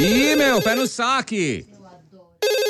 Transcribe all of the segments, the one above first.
Ih, meu, pé no saque. Eu adoro.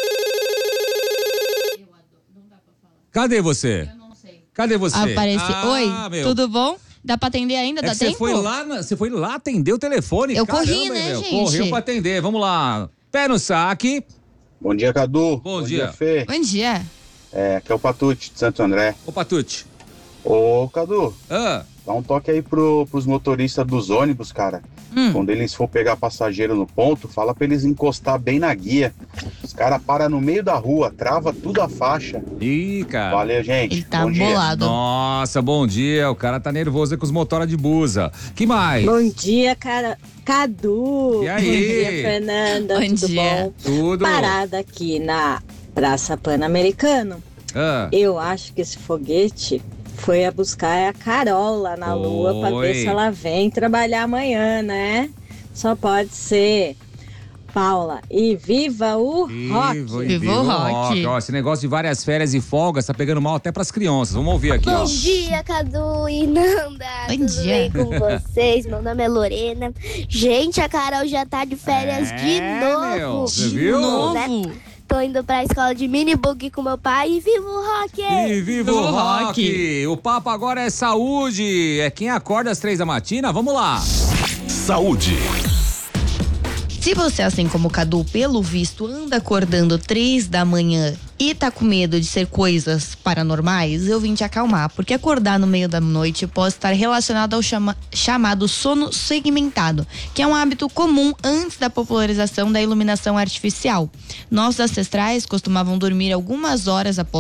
Não dá pra falar. Cadê você? Eu não sei. Cadê você? Apareci. Oi, meu. tudo bom? Dá pra atender ainda? Dá tempo? Você foi lá atender o telefone? Eu Caramba, corri, né, meu. gente? Correu pra atender. Vamos lá. Pé no saque. Bom dia, Cadu. Bom dia. Fê. Bom dia. Aqui é o Patute, de Santo André. Ô, Patute. Ô, Cadu, Ah, dá um toque aí pros motoristas dos ônibus, cara. Quando eles for pegar passageiro no ponto, fala pra eles encostar bem na guia. Os caras param no meio da rua, trava tudo a faixa. ih, cara. Valeu, gente. Ele tá Bom dia. bolado. Nossa, bom dia. O cara tá nervoso aí com os motora de busa. Que mais? Bom dia, cara. Cadu. E aí? Bom dia, Fernanda. Bom Tudo dia. bom? Tudo. Parada aqui na Praça Pan-Americano. Ah, Eu acho que esse foguete foi a buscar a Carol lá na Lua pra ver se ela vem trabalhar amanhã, né? Só pode ser. Paula, e viva o rock! Viva o rock. Ó, esse negócio de várias férias e folgas tá pegando mal até pras crianças. Vamos ouvir aqui, ó. Bom dia, Cadu e Nanda. Bom Tudo dia. bem com vocês? Meu nome é Lorena. Gente, a Carol já tá de férias de novo. Meu, você viu? Novo. Tô indo pra escola de mini bug com meu pai e viva o rock! E viva o Viva o rock. rock. O papo agora é saúde. É quem acorda às 3 da matina. Vamos lá. Saúde. Se você, assim como o Cadu, pelo visto, anda acordando 3 da manhã e tá com medo de ser coisas paranormais, eu vim te acalmar, porque acordar no meio da noite pode estar relacionado ao chamado sono segmentado, que é um hábito comum antes da popularização da iluminação artificial. Nossos ancestrais costumavam dormir algumas horas após